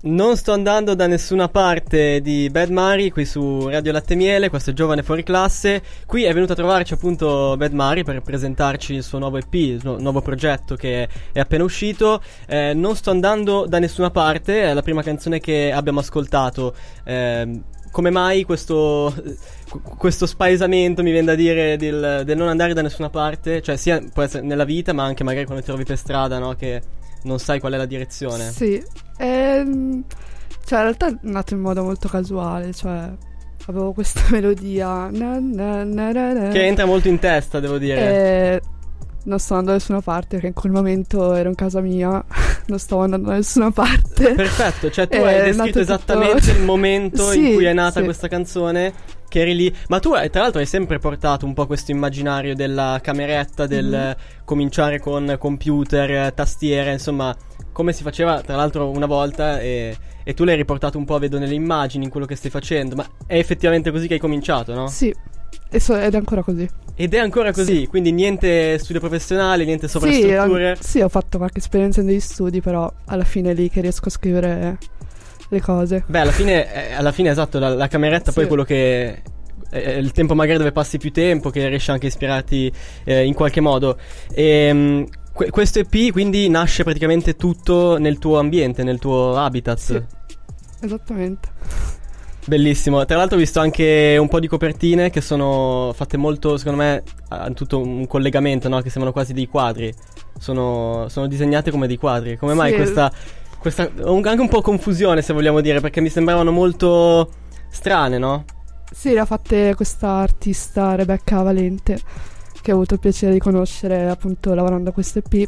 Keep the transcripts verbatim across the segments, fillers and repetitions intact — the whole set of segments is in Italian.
Non sto andando da nessuna parte di Bad Mari qui su Radio Latte Miele, questo è Giovane Fuori Classe. Qui è venuto a trovarci appunto Bad Mari per presentarci il suo nuovo E P, il suo nuovo progetto che è appena uscito. Eh, non sto andando da nessuna parte, è la prima canzone che abbiamo ascoltato. Eh, come mai questo, questo spaesamento, mi viene da dire, del, del non andare da nessuna parte? Cioè sia può essere nella vita, ma anche magari quando ti trovi per strada, no? Che non sai qual è la direzione. Sì, ehm, cioè in realtà è nato in modo molto casuale, cioè avevo questa melodia na, na, na, na, na, che entra molto in testa, devo dire. E non sto andando da nessuna parte perché in quel momento ero in casa mia, non stavo andando da nessuna parte. Perfetto, cioè tu hai descritto esattamente tutto... il momento sì, in cui è nata sì. questa canzone, che eri lì. Ma tu tra l'altro hai sempre portato un po' questo immaginario della cameretta, del mm. cominciare con computer, tastiere, insomma, come si faceva tra l'altro una volta, e, e tu l'hai riportato un po', vedo, nelle immagini, in quello che stai facendo. Ma è effettivamente così che hai cominciato, no? Sì, e so, ed è ancora così. Ed è ancora così, sì. Quindi niente studio professionale, niente sovrastrutture. Sì, sì, ho fatto qualche esperienza negli studi, però alla fine è lì che riesco a scrivere le cose. Beh, alla fine, eh, alla fine esatto, la, la cameretta sì. poi è quello che è il tempo magari dove passi più tempo, che riesci anche a ispirarti eh, in qualche modo. E um, que- questo E P quindi nasce praticamente tutto nel tuo ambiente, nel tuo habitat. Sì, esattamente. Bellissimo. Tra l'altro ho visto anche un po' di copertine che sono fatte molto, secondo me, hanno tutto un collegamento, no? Che sembrano quasi dei quadri. Sono, sono disegnate come dei quadri. Come mai sì. questa, questa anche un po' confusione, se vogliamo dire, perché mi sembravano molto strane, no? Sì, le ha fatte questa artista Rebecca Valente, che ho avuto il piacere di conoscere appunto lavorando a questo E P,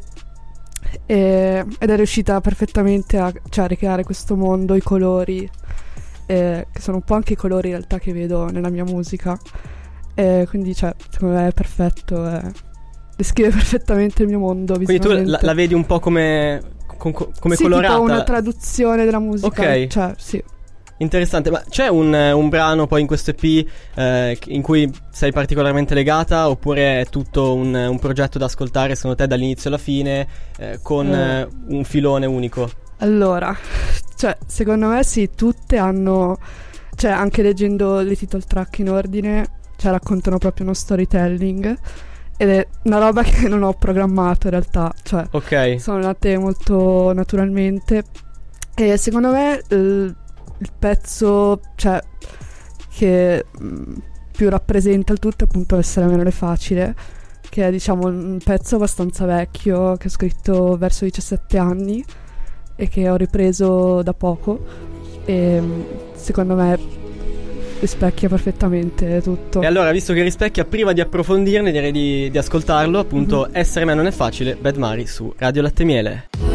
e, ed è riuscita perfettamente a, cioè, a ricreare questo mondo, i colori, eh, che sono un po' anche i colori in realtà che vedo nella mia musica, e quindi cioè secondo me è perfetto, eh, descrive perfettamente il mio mondo. Quindi tu la, la vedi un po' come, com, come sì, colorata? Sì, tipo una traduzione della musica. Ok, cioè sì. Interessante, ma c'è un, un brano poi in questo E P eh, in cui sei particolarmente legata, oppure è tutto un, un progetto da ascoltare secondo te dall'inizio alla fine, eh, con eh. Eh, un filone unico? Allora, cioè secondo me sì, tutte hanno, cioè anche leggendo le title track in ordine, cioè raccontano proprio uno storytelling, ed è una roba che non ho programmato in realtà, cioè okay. sono nate molto naturalmente, e secondo me eh, il pezzo, cioè, che mh, più rappresenta il tutto è appunto Essere Meno Facile, che è diciamo un pezzo abbastanza vecchio che ho scritto verso i diciassette anni e che ho ripreso da poco, e mh, secondo me rispecchia perfettamente tutto. E allora, visto che rispecchia, prima di approfondirne direi di, di ascoltarlo, appunto mm-hmm. Essere Meno Non È Facile, Bad Mari su Radio Latte Miele.